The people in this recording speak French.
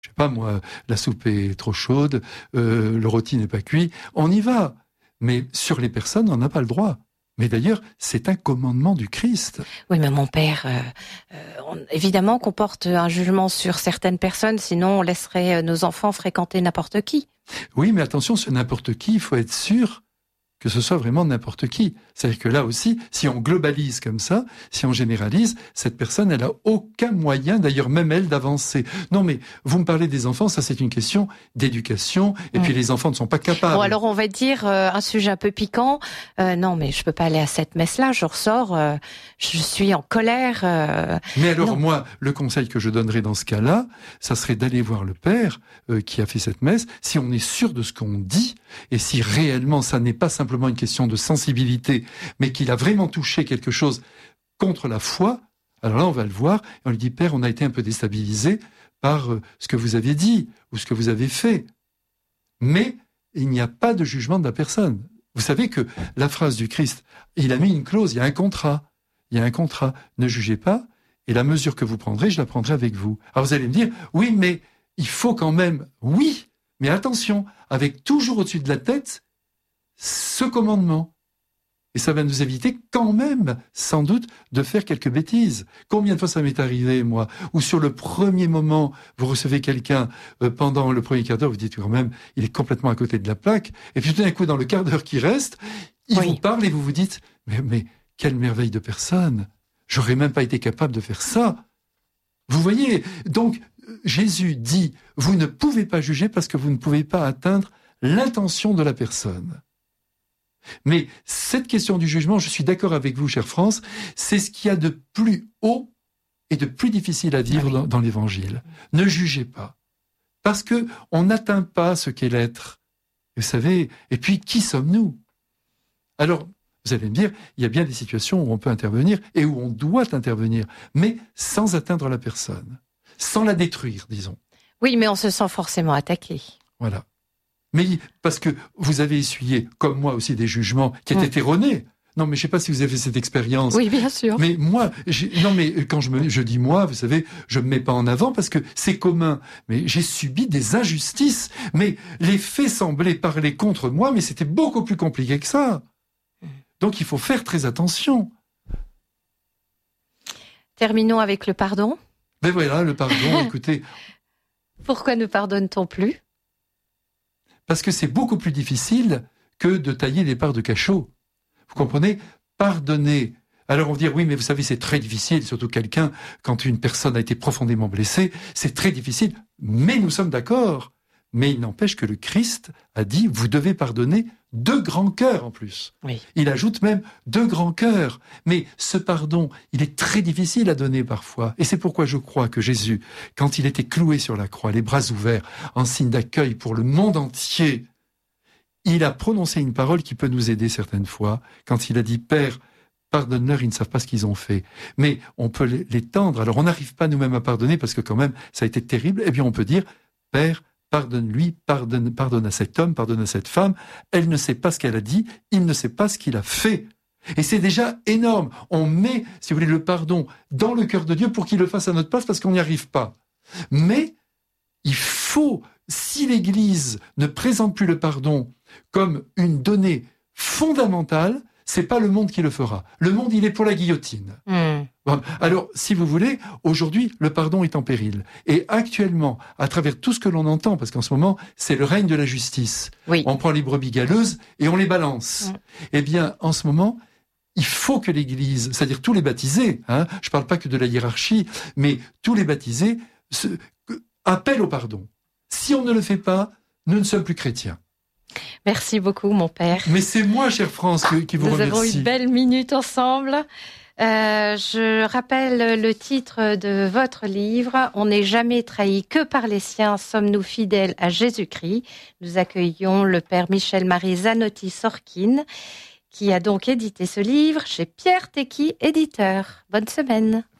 je sais pas moi, la soupe est trop chaude, le rôti n'est pas cuit, on y va. Mais sur les personnes, on n'a pas le droit. Mais d'ailleurs, c'est un commandement du Christ. Oui, mais mon père, évidemment qu'on porte un jugement sur certaines personnes, sinon on laisserait nos enfants fréquenter n'importe qui. Oui, mais attention, ce n'importe qui, il faut être sûr que ce soit vraiment n'importe qui. C'est-à-dire que là aussi, si on globalise comme ça, si on généralise, cette personne, elle a aucun moyen, d'ailleurs même elle, d'avancer. Non, mais vous me parlez des enfants, ça c'est une question d'éducation, et puis les enfants ne sont pas capables. Bon, alors on va dire un sujet un peu piquant. Non, mais je peux pas aller à cette messe-là, je ressors, je suis en colère. Mais alors non. moi, le conseil que je donnerais dans ce cas-là, ça serait d'aller voir le père qui a fait cette messe, si on est sûr de ce qu'on dit, et si réellement ça n'est pas simplement une question de sensibilité, mais qu'il a vraiment touché quelque chose contre la foi, alors là on va le voir, et on lui dit, Père, on a été un peu déstabilisé par ce que vous aviez dit, ou ce que vous avez fait. Mais il n'y a pas de jugement de la personne. Vous savez que la phrase du Christ, il a mis une clause, il y a un contrat. Il y a un contrat, ne jugez pas, et la mesure que vous prendrez, je la prendrai avec vous. Alors vous allez me dire, oui, mais il faut quand même, oui, mais attention, avec toujours au-dessus de la tête, ce commandement. Et ça va nous éviter quand même, sans doute, de faire quelques bêtises. Combien de fois ça m'est arrivé, moi, où sur le premier moment, vous recevez quelqu'un, pendant le premier quart d'heure, vous dites quand même, il est complètement à côté de la plaque, et puis tout d'un coup, dans le quart d'heure qui reste, il vous parle et vous vous dites, mais quelle merveille de personne! J'aurais même pas été capable de faire ça. Vous voyez? Donc, Jésus dit, vous ne pouvez pas juger parce que vous ne pouvez pas atteindre l'intention de la personne. Mais cette question du jugement, je suis d'accord avec vous, chère France, c'est ce qu'il y a de plus haut et de plus difficile à vivre dans l'Évangile. Ne jugez pas. Parce que on n'atteint pas ce qu'est l'être. Vous savez, et puis, qui sommes-nous? Alors, vous allez me dire, il y a bien des situations où on peut intervenir et où on doit intervenir, mais sans atteindre la personne, sans la détruire, disons. Oui, mais on se sent forcément attaqué. Voilà. Mais parce que vous avez essuyé, comme moi aussi, des jugements qui étaient erronés. Non, mais je sais pas si vous avez fait cette expérience. Oui, bien sûr. Mais moi, non, mais quand je dis moi, vous savez, je me mets pas en avant parce que c'est commun. Mais j'ai subi des injustices. Mais les faits semblaient parler contre moi, mais c'était beaucoup plus compliqué que ça. Donc il faut faire très attention. Terminons avec le pardon. Ben voilà, le pardon, écoutez. Pourquoi ne pardonne-t-on plus? Parce que c'est beaucoup plus difficile que de tailler des parts de cachot. Vous comprenez? Pardonner. Alors on va dire, oui, mais vous savez, c'est très difficile, surtout quand une personne a été profondément blessée, c'est très difficile, mais nous sommes d'accord. Mais il n'empêche que le Christ a dit, vous devez pardonner de grand cœur en plus. Oui. Il ajoute même de grand cœur. Mais ce pardon, il est très difficile à donner parfois. Et c'est pourquoi je crois que Jésus, quand il était cloué sur la croix, les bras ouverts, en signe d'accueil pour le monde entier, il a prononcé une parole qui peut nous aider certaines fois, quand il a dit, Père, pardonne-leur, ils ne savent pas ce qu'ils ont fait. Mais on peut l'étendre. Alors on n'arrive pas nous-mêmes à pardonner parce que quand même, ça a été terrible. Eh bien on peut dire, Père, pardonne-lui, pardonne à cet homme, pardonne à cette femme. Elle ne sait pas ce qu'elle a dit, il ne sait pas ce qu'il a fait. Et c'est déjà énorme. On met, si vous voulez, le pardon dans le cœur de Dieu pour qu'il le fasse à notre place parce qu'on n'y arrive pas. Mais il faut, si l'Église ne présente plus le pardon comme une donnée fondamentale, c'est pas le monde qui le fera. Le monde, il est pour la guillotine. Alors, si vous voulez, aujourd'hui, le pardon est en péril. Et actuellement, à travers tout ce que l'on entend, parce qu'en ce moment, c'est le règne de la justice. Oui. On prend les brebis galeuses et on les balance. Eh bien, en ce moment, il faut que l'Église, c'est-à-dire tous les baptisés, je parle pas que de la hiérarchie, mais tous les baptisés, appellent au pardon. Si on ne le fait pas, nous ne sommes plus chrétiens. Merci beaucoup, mon père. Mais c'est moi, chère France, qui vous remercie. Nous avons eu une belle minute ensemble. Je rappelle le titre de votre livre. On n'est jamais trahi que par les siens. Sommes-nous fidèles à Jésus-Christ? Nous accueillons le père Michel-Marie Zanotti-Sorkin, qui a donc édité ce livre chez Pierre Tecky, éditeur. Bonne semaine.